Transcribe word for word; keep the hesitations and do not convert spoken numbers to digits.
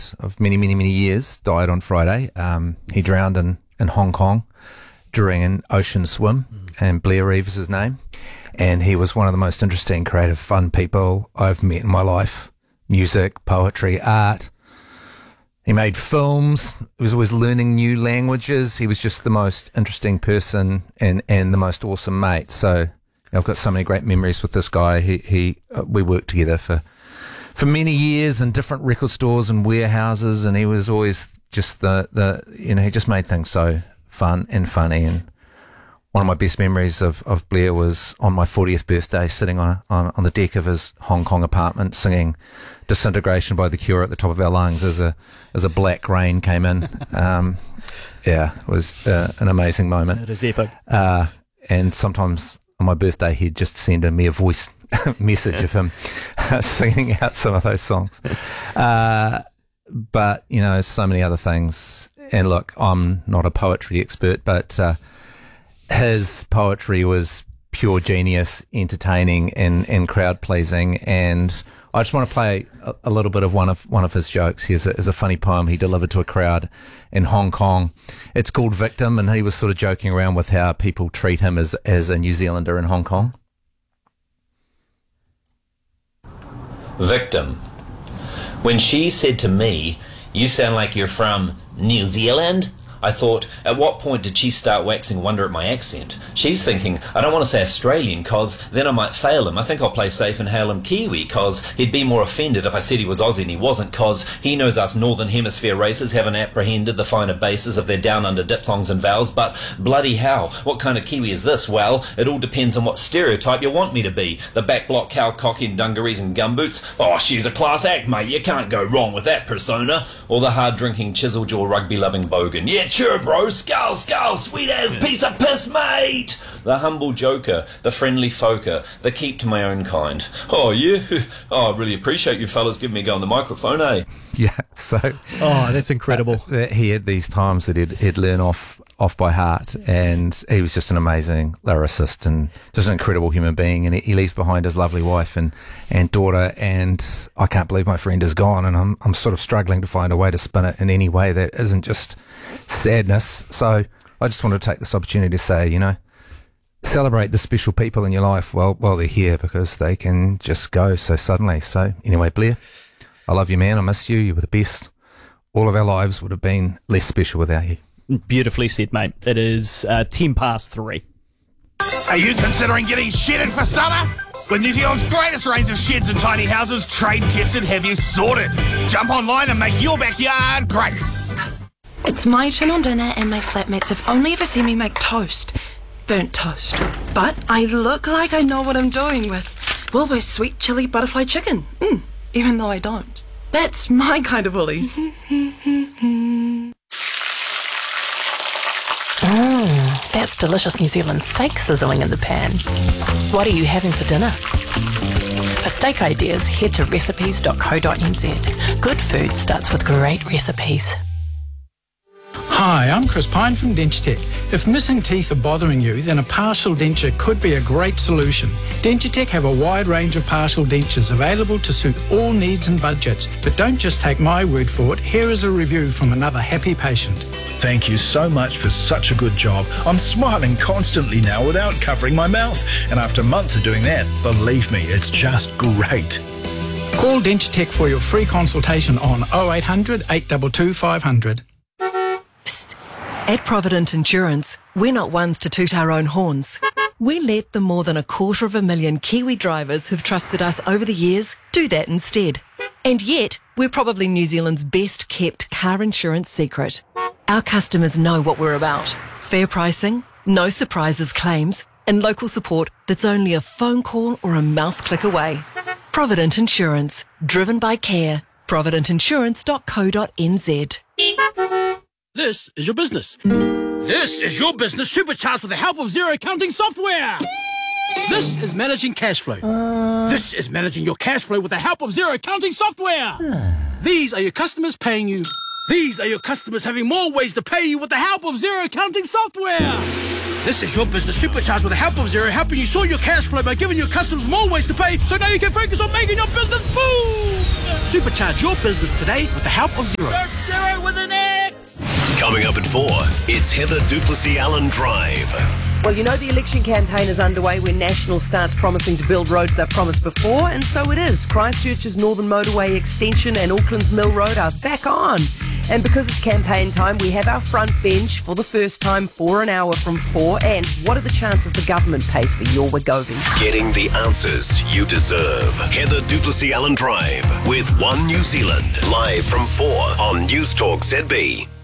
of many, many, many years, died on Friday. Um, he drowned in, in Hong Kong during an ocean swim, mm. and Blair Reeve is his name. And he was one of the most interesting, creative, fun people I've met in my life. Music, poetry, art. He made films. He was always learning new languages. He was just the most interesting person and, and the most awesome mate. So I've got so many great memories with this guy. He, he, uh, we worked together for, for many years in different record stores and warehouses, and he was always just the, the, you know, he just made things so fun and funny. And one of my best memories of, of Blair was on my fortieth birthday, sitting on, a, on, on the deck of his Hong Kong apartment, singing Disintegration by The Cure at the top of our lungs as a, as a black rain came in. Um, yeah, it was uh, an amazing moment. It is epic. Uh, and sometimes on my birthday, he'd just send me a voice message of him singing out some of those songs. Uh, but, you know, so many other things. And look, I'm not a poetry expert, but uh, his poetry was pure genius, entertaining and, and crowd pleasing. And I just want to play a, a little bit of one of one of his jokes. Here's a, here's a funny poem he delivered to a crowd in Hong Kong. It's called Victim, and he was sort of joking around with how people treat him as, as a New Zealander in Hong Kong. Victim. When she said to me, "You sound like you're from New Zealand," I thought, at what point did she start waxing wonder at my accent? She's thinking, I don't want to say Australian, cause then I might fail him. I think I'll play safe and hail him Kiwi, cause he'd be more offended if I said he was Aussie and he wasn't, cause he knows us Northern Hemisphere races haven't apprehended the finer bases of their down-under diphthongs and vowels. But bloody hell, what kind of Kiwi is this? Well, it all depends on what stereotype you want me to be. The backblock cow cocky in dungarees and gumboots? Oh, she's a class act, mate. You can't go wrong with that persona. Or the hard-drinking, chisel-jaw, rugby-loving bogan. Yeah, sure, bro. Skull, skull, sweet as piece of piss, mate. The humble joker, the friendly foker, the keep to my own kind. Oh, yeah? Oh, I really appreciate you fellas giving me a go on the microphone, eh? Yeah, so... Oh, that's incredible. Uh, he had these poems that he'd, he'd learn off off by heart, and he was just an amazing lyricist and just an incredible human being. And he, he leaves behind his lovely wife and, and daughter, and I can't believe my friend is gone, and I'm I'm sort of struggling to find a way to spin it in any way that isn't just sadness. So I just want to take this opportunity to say, you know, celebrate the special people in your life while while they're here, because they can just go so suddenly. So anyway, Blair, I love you, man. I miss you. You were the best. All of our lives would have been less special without you. Beautifully said, mate. It is uh, ten past three. Are you considering getting shedded for summer? With New Zealand's greatest range of sheds and tiny houses, trade tested, have you sorted? Jump online and make your backyard great. It's my turn on dinner, and my flatmates have only ever seen me make toast. Burnt toast. But I look like I know what I'm doing with Wilbur's sweet chili butterfly chicken. Mm, even though I don't. That's my kind of Woolies. Mmm, that's delicious New Zealand steak sizzling in the pan. What are you having for dinner? For steak ideas, head to recipes dot co dot n z. Good food starts with great recipes. Hi, I'm Chris Pine from Dentutech. If missing teeth are bothering you, then a partial denture could be a great solution. Dentutech have a wide range of partial dentures available to suit all needs and budgets. But don't just take my word for it. Here is a review from another happy patient. Thank you so much for such a good job. I'm smiling constantly now without covering my mouth. And after months of doing that, believe me, it's just great. Call Dentutech for your free consultation on oh eight hundred, eight two two, five hundred. Psst. At Provident Insurance, we're not ones to toot our own horns. We let the more than a quarter of a million Kiwi drivers who've trusted us over the years do that instead. And yet, we're probably New Zealand's best kept car insurance secret. Our customers know what we're about. Fair pricing, no surprises claims, and local support that's only a phone call or a mouse click away. Provident Insurance, driven by care. provident insurance dot co dot n z. This is your business. This is your business supercharged with the help of Xero accounting software. This is managing cash flow. Uh... This is managing your cash flow with the help of Xero accounting software. These are your customers paying you. These are your customers having more ways to pay you with the help of Xero accounting software. This is your business supercharged with the help of Xero, helping you sort your cash flow by giving your customers more ways to pay, so now you can focus on making your business boom! Supercharge your business today with the help of Xero. Search Xero with an X! Coming up at four, it's Heather Duplessis-Allen Drive. Well, you know the election campaign is underway when National starts promising to build roads they've promised before, and so it is. Christchurch's Northern Motorway Extension and Auckland's Mill Road are back on. And because it's campaign time, we have our front bench for the first time for an hour from four. And what are the chances the government pays for your Wegovy? Getting the answers you deserve. Heather Duplessis-Allen Drive with One New Zealand. Live from four on News Talk Z B.